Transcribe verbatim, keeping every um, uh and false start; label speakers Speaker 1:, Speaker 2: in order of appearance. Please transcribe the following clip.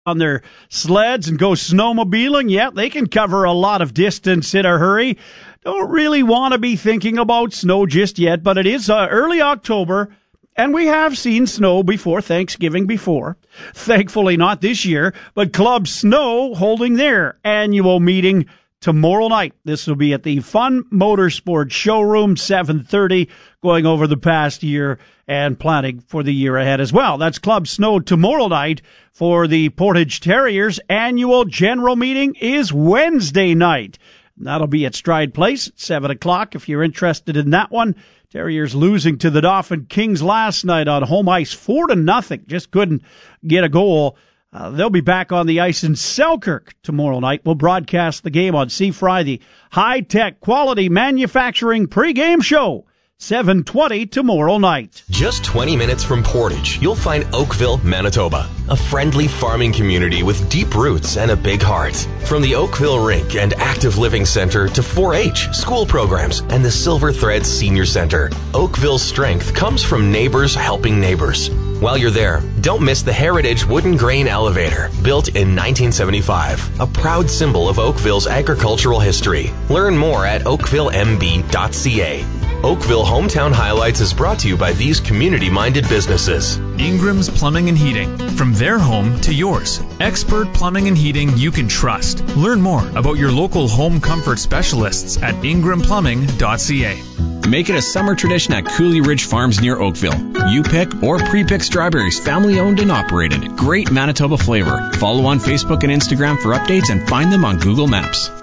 Speaker 1: on their sleds and go snowmobiling, yeah, they can cover a lot of distance in a hurry. Don't really want to be thinking about snow just yet, but it is uh, early October, and we have seen snow before Thanksgiving before. Thankfully not this year, but Club Snow holding their annual meeting tomorrow night. This will be at the Fun Motorsports Showroom, seven thirty, going over the past year and planning for the year ahead as well. That's Club Snow tomorrow night. For the Portage Terriers, annual general meeting is Wednesday night. That'll be at Stride Place at seven o'clock if you're interested in that one. Terriers losing to the Dauphin Kings last night on home ice, four to nothing. Just couldn't get a goal. Uh, they'll be back on the ice in Selkirk tomorrow night. We'll broadcast the game on C Fry, the high-tech quality manufacturing pregame show. seven twenty tomorrow night.
Speaker 2: Just twenty minutes from Portage, you'll find Oakville, Manitoba, a friendly farming community with deep roots and a big heart. From the Oakville Rink and Active Living Center to four H, school programs, and the Silver Thread Senior Center, Oakville's strength comes from neighbors helping neighbors. While you're there, don't miss the Heritage Wooden Grain Elevator, built in nineteen seventy-five, a proud symbol of Oakville's agricultural history. Learn more at oakville m b dot c a. Oakville Hometown Highlights is brought to you by these community-minded businesses.
Speaker 3: Ingram's Plumbing and Heating. From their home to yours. Expert plumbing and heating you can trust. Learn more about your local home comfort specialists at ingram plumbing dot c a.
Speaker 4: Make it a summer tradition at Cooley Ridge Farms near Oakville. You pick or pre-pick strawberries, family owned and operated. Great Manitoba flavor. Follow on Facebook and Instagram for updates and find them on Google Maps.